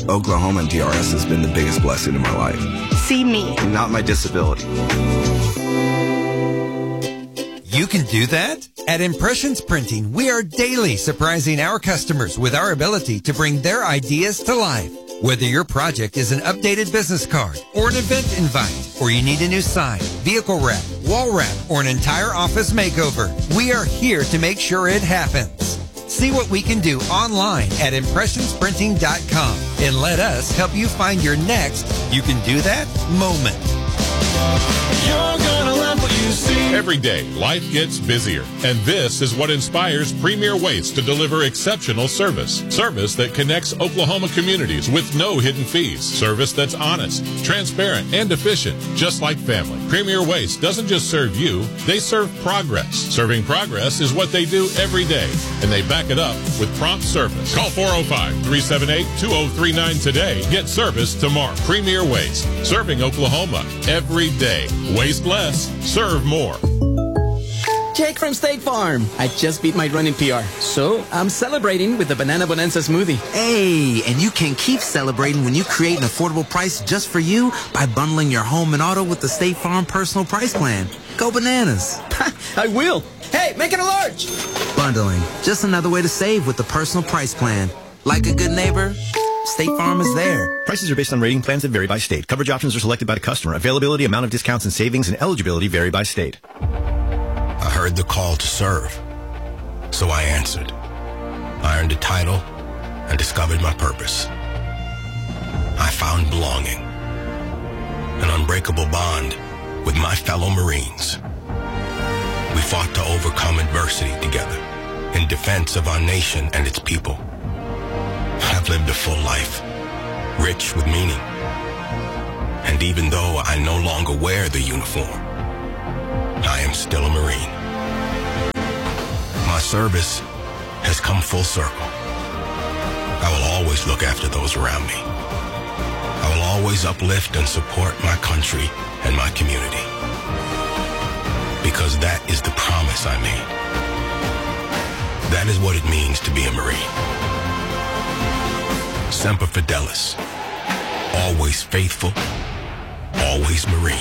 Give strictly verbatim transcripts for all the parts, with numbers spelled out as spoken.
Oklahoma and D R S has been the biggest blessing in my life. See me. Not my disability. You can do that? At Impressions Printing, we are daily surprising our customers with our ability to bring their ideas to life. Whether your project is an updated business card or an event invite, or you need a new sign, vehicle wrap, wall wrap, or an entire office makeover, we are here to make sure it happens. See what we can do online at impressions printing dot com and let us help you find your next you can do that moment. You're gonna love what you see. Every day, life gets busier, and this is what inspires Premier Waste to deliver exceptional service. Service that connects Oklahoma communities with no hidden fees. Service that's honest, transparent, and efficient, just like family. Premier Waste doesn't just serve you, they serve progress. Serving progress is what they do every day, and they back it up with prompt service. Call four oh five, three seven eight, two oh three nine today. Get service tomorrow. Premier Waste, serving Oklahoma every day. Waste less, serve more. Jake from State Farm. I just beat my running P R, so I'm celebrating with the Banana Bonanza smoothie. Hey, and you can keep celebrating when you create an affordable price just for you by bundling your home and auto with the State Farm Personal Price Plan. Go bananas. I will. Hey, make it a large. Bundling, just another way to save with the Personal Price Plan. Like a good neighbor, State Farm is there. Prices are based on rating plans that vary by state. Coverage options are selected by the customer. Availability, amount of discounts and savings, and eligibility vary by state. I heard the call to serve, so I answered. I earned a title and discovered my purpose. I found belonging, an unbreakable bond with my fellow Marines. We fought to overcome adversity together in defense of our nation and its people. I've lived a full life, rich with meaning. And even though I no longer wear the uniform, I am still a Marine. My service has come full circle. I will always look after those around me. I will always uplift and support my country and my community. Because that is the promise I made. That is what it means to be a Marine. Semper Fidelis. Always faithful. Always Marine.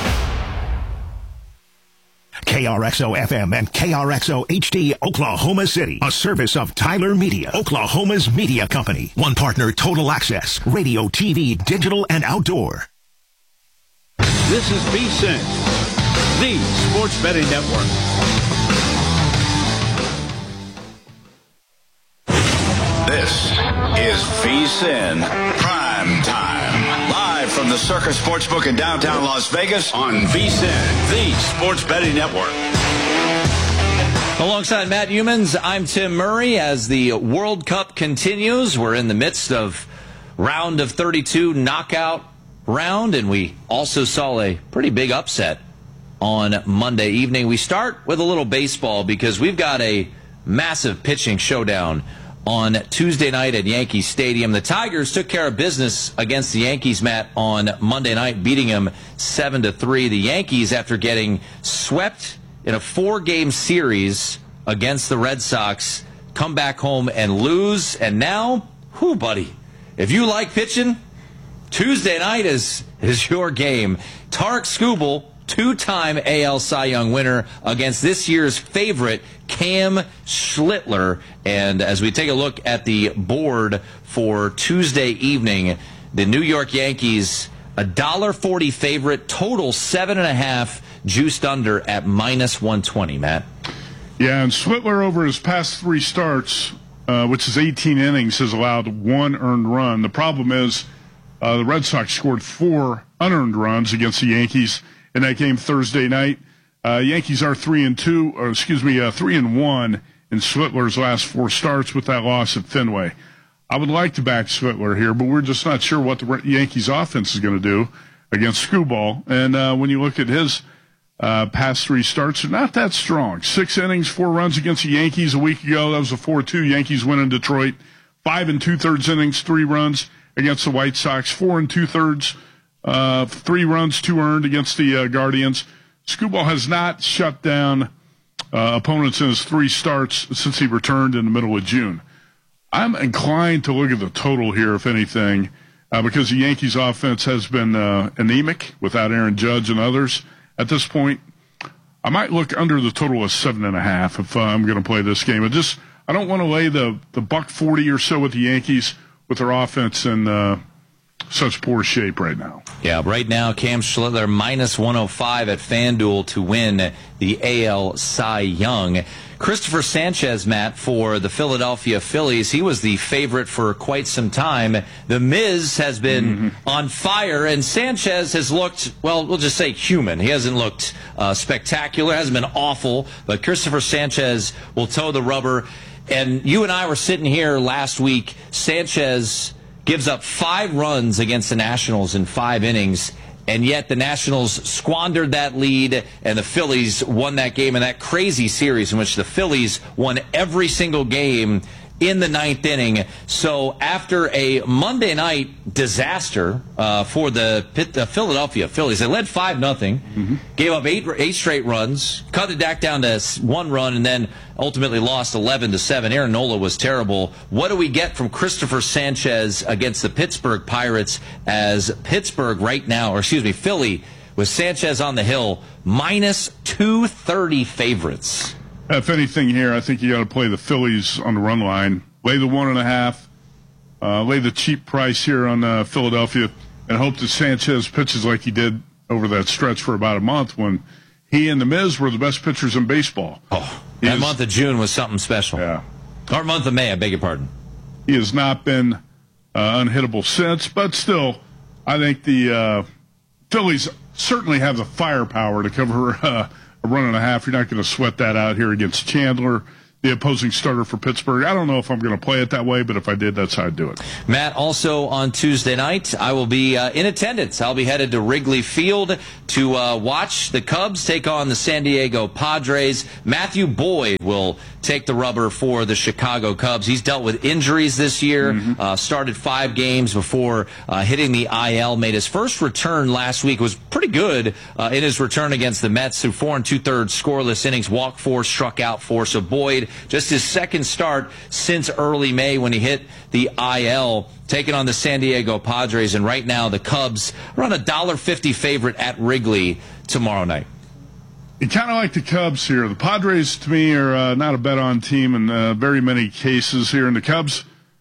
K R X O F M and K R X O H D Oklahoma City. A service of Tyler Media, Oklahoma's media company. One partner, Total Access, radio, T V, digital, and outdoor. This is V S I N, the Sports Betting Network. This is V S I N Prime Time. Live from the Circus Sportsbook in downtown Las Vegas on V S I N, the Sports Betting Network. Alongside Matt Humans, I'm Tim Murray. As the World Cup continues, we're in the midst of round of thirty-two knockout round, and we also saw a pretty big upset on Monday evening. We start with a little baseball because we've got a massive pitching showdown on Tuesday night at Yankee Stadium. The Tigers took care of business against the Yankees, Matt, on Monday night, beating them seven to three. The Yankees, after getting swept in a four-game series against the Red Sox, come back home and lose. And now, whew, buddy, if you like pitching, Tuesday night is, is your game. Tarek Skubal, two-time A L Cy Young winner, against this year's favorite, Cam Schlittler. And as we take a look at the board for Tuesday evening, the New York Yankees, a one dollar forty favorite, total seven and a half, juiced under at minus one twenty, Matt. Yeah, and Schlittler over his past three starts, uh, which is eighteen innings, has allowed one earned run. The problem is uh, the Red Sox scored four unearned runs against the Yankees in that game Thursday night. Uh, Yankees are three and two, or excuse me, uh, three and one in Schlittler's last four starts with that loss at Fenway. I would like to back Schlittler here, but we're just not sure what the Yankees offense is going to do against Skubal. And uh, when you look at his uh, past three starts, they're not that strong. Six innings, four runs against the Yankees a week ago. That was a four two. Yankees win in Detroit. Five and two-thirds innings, three runs against the White Sox. Four and two-thirds, uh, three runs, two earned against the uh, Guardians. Skubal has not shut down uh, opponents in his three starts since he returned in the middle of June. I'm inclined to look at the total here, if anything, uh, because the Yankees' offense has been uh, anemic without Aaron Judge and others at this point. I might look under the total of seven and a half if uh, I'm going to play this game. I just I don't want to lay the the buck forty or so with the Yankees with their offense in uh, such poor shape right now. Yeah, right now Cam Schlittler minus one oh five at FanDuel to win the A L Cy Young. Christopher Sanchez, Matt, for the Philadelphia Phillies, he was the favorite for quite some time. The Miz has been mm-hmm. on fire, and Sanchez has looked, well, we'll just say human. He hasn't looked uh, spectacular, hasn't been awful, but Christopher Sanchez will toe the rubber. And you and I were sitting here last week. Sanchez gives up five runs against the Nationals in five innings, and yet the Nationals squandered that lead, and the Phillies won that game in that crazy series in which the Phillies won every single game in the ninth inning. So after a Monday night disaster uh, for the, Pitt, the Philadelphia Phillies, they led five nothing, mm-hmm. gave up eight eight straight runs, cut it back down to one run, and then ultimately lost eleven to seven. Aaron Nola was terrible. What do we get from Christopher Sanchez against the Pittsburgh Pirates as Pittsburgh right now, or excuse me, Philly, with Sanchez on the hill, minus two thirty favorites? If anything here, I think you got to play the Phillies on the run line. Lay the one and a half. Uh, lay the cheap price here on uh, Philadelphia, and hope that Sanchez pitches like he did over that stretch for about a month when he and the Miz were the best pitchers in baseball. Oh, that is, month of June was something special. Yeah. Or month of May, I beg your pardon. He has not been uh, unhittable since, but still, I think the uh, Phillies certainly have the firepower to cover uh, a run and a half. You're not going to sweat that out here against Chandler, the opposing starter for Pittsburgh. I don't know if I'm going to play it that way, but if I did, that's how I'd do it. Matt, also on Tuesday night, I will be uh, in attendance. I'll be headed to Wrigley Field to uh, watch the Cubs take on the San Diego Padres. Matthew Boyd will take the rubber for the Chicago Cubs. He's dealt with injuries this year, mm-hmm. uh, started five games before uh, hitting the I L, made his first return last week, was pretty good uh, in his return against the Mets, through four and two-thirds scoreless innings, walked four, struck out four. So Boyd, just his second start since early May when he hit the I L, taking on the San Diego Padres. And right now the Cubs are on a one dollar fifty favorite at Wrigley tomorrow night. You kind of like the Cubs here. The Padres, to me, are uh, not a bet-on team in uh, very many cases here. And the Cubs,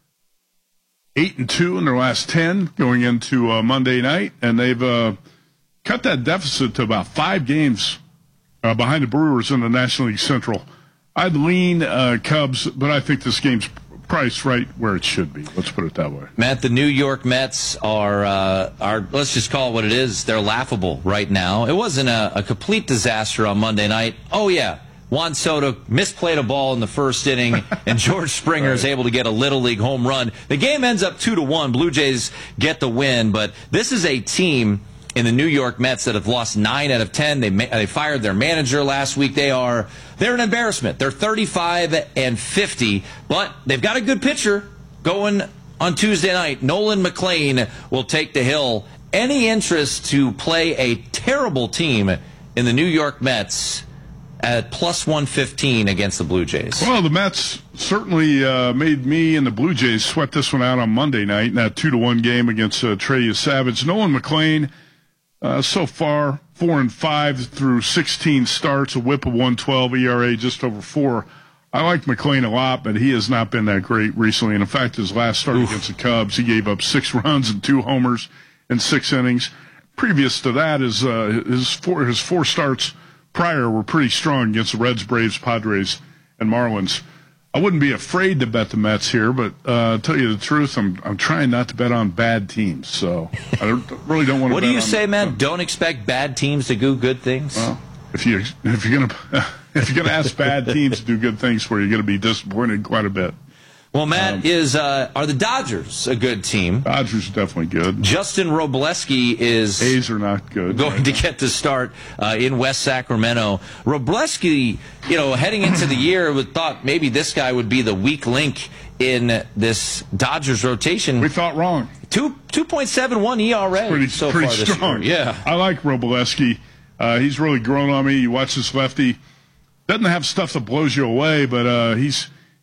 eight and two in their last ten going into uh, Monday night, and they've uh, cut that deficit to about five games uh, behind the Brewers in the National League Central. I'd lean uh, Cubs, but I think this game's priced right where it should be. Let's put it that way. Matt, the New York Mets are, uh, are let's just call it what it is. They're laughable right now. It wasn't a, a complete disaster on Monday night. Oh, yeah. Juan Soto misplayed a ball in the first inning, and George Springer right. is able to get a Little League home run. The game ends up two to one. Blue Jays get the win, but this is a team in the New York Mets that have lost nine out of ten. They they fired their manager last week. They are they're an embarrassment. They're thirty-five and fifty, but they've got a good pitcher going on Tuesday night. Nolan McLean will take the hill. Any interest to play a terrible team in the New York Mets at plus one fifteen against the Blue Jays? Well, the Mets certainly uh, made me and the Blue Jays sweat this one out on Monday night in that two to one game against uh, Trey Savage. Nolan McLean, Uh, so far, four and five through sixteen starts, a whip of one twelve, E R A just over four. I like McLean a lot, but he has not been that great recently. And in fact, his last start Oof. against the Cubs, he gave up six runs and two homers in six innings. Previous to that, his uh, his four his four starts prior were pretty strong against the Reds, Braves, Padres, and Marlins. I wouldn't be afraid to bet the Mets here, but uh, to tell you the truth, I'm I'm trying not to bet on bad teams. So I don't, really don't want to. What bet do you on, say, man? Uh, don't expect bad teams to do good things. Well, if you if you're gonna if you're gonna ask bad teams to do good things for you, you're gonna be disappointed quite a bit. Well, Matt, um, is uh, are the Dodgers a good team? Dodgers are definitely good. Justin Robleski is A's are not good. Going right to get the start uh, in West Sacramento. Robleski, you know, heading into the year, would thought maybe this guy would be the weak link in this Dodgers rotation. We thought wrong. Two two point seven one E R A it's pretty, so pretty far strong. this year. Yeah, I like Robleski. Uh, he's really grown on me. You watch this lefty. Doesn't have stuff that blows you away, but uh, he's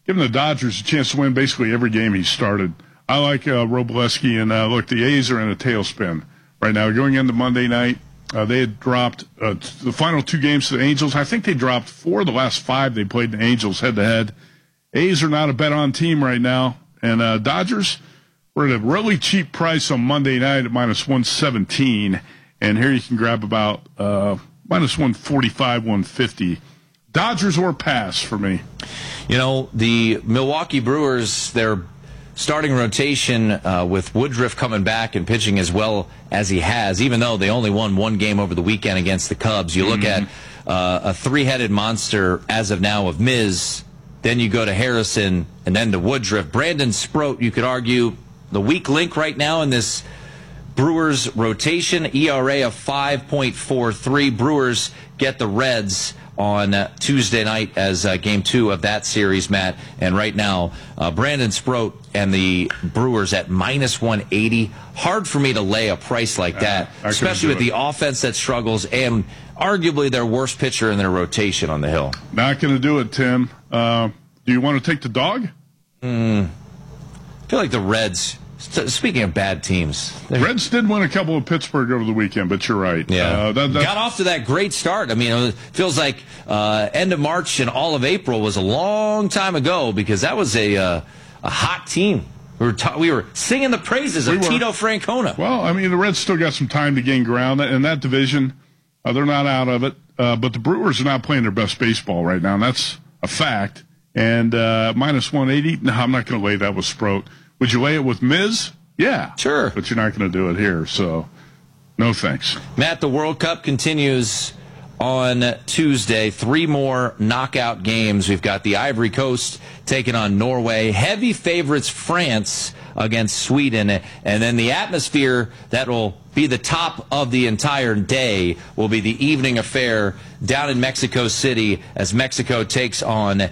giving the Dodgers a chance to win basically every game he started. I like uh, Robleski, and uh, look, the A's are in a tailspin right now. Going into Monday night, uh, they had dropped uh, the final two games to the Angels. I think they dropped four of the last five they played the Angels head-to-head. A's are not a bet-on team right now, and uh, Dodgers were at a really cheap price on Monday night at minus one seventeen, and here you can grab about uh, minus one forty-five, one fifty. Dodgers or pass for me. You know, the Milwaukee Brewers, their starting rotation uh, with Woodruff coming back and pitching as well as he has, even though they only won one game over the weekend against the Cubs. You look mm-hmm. at uh, a three-headed monster as of now of Miz, then you go to Harrison, and then to Woodruff. Brandon Sproat, you could argue, the weak link right now in this Brewers rotation, E R A of five point four three. Brewers get the Reds on uh, Tuesday night as uh, game two of that series, Matt. And right now, uh, Brandon Sproat and the Brewers at minus one eighty. Hard for me to lay a price like that, uh, especially with it. the offense that struggles and arguably their worst pitcher in their rotation on the hill. Not going to do it, Tim. Uh, do you want to take the dog? Mm, I feel like the Reds... Speaking of bad teams, Reds did win a couple of Pittsburgh over the weekend, but you're right. Yeah, uh, that, got off to that great start. I mean, it feels like uh, end of March and all of April was a long time ago because that was a uh, a hot team. We were ta- we were singing the praises of we Tito Francona. Well, I mean, the Reds still got some time to gain ground in that division. Uh, they're not out of it, uh, but the Brewers are not playing their best baseball right now, and that's a fact. And uh, minus one eighty, no, I'm not going to lay that with Sproat. Would you lay it with Miz? Yeah. Sure. But you're not going to do it here, so no thanks. Matt, the World Cup continues on Tuesday. Three more knockout games. We've got the Ivory Coast taking on Norway. Heavy favorites France against Sweden. And then the atmosphere that will be the top of the entire day will be the evening affair down in Mexico City as Mexico takes on